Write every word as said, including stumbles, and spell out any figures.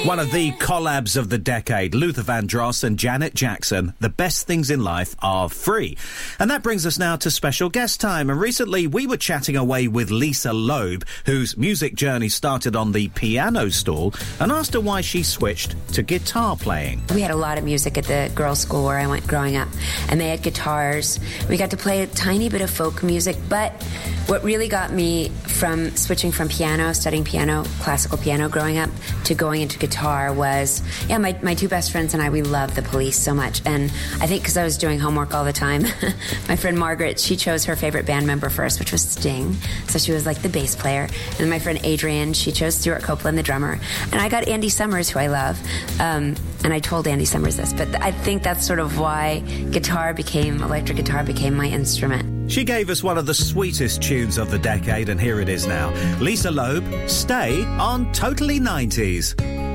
One of the collabs of the decade, Luther Vandross and Janet Jackson. The best things in life are free. And that brings us now to special guest time. And recently we were chatting away with Lisa Loeb, whose music journey started on the piano stool, and asked her why she switched to guitar playing. We had a lot of music at the girls' school where I went growing up, and they had guitars. We got to play a tiny bit of folk music, but what really got me from switching from piano, studying piano, classical piano growing up, to going into guitar was, yeah, my, my two best friends and I, we love the Police so much. And I think because I was doing homework all the time, my friend Margaret, she chose her favorite band member first, which was Sting. So she was like the bass player. And then my friend Adrian, she chose Stuart Copeland, the drummer. And I got Andy Summers, who I love. Um, and I told Andy Summers this, but I think that's sort of why guitar became, electric guitar became my instrument. She gave us one of the sweetest tunes of the decade, and here it is now. Lisa Loeb, Stay on Totally nineties.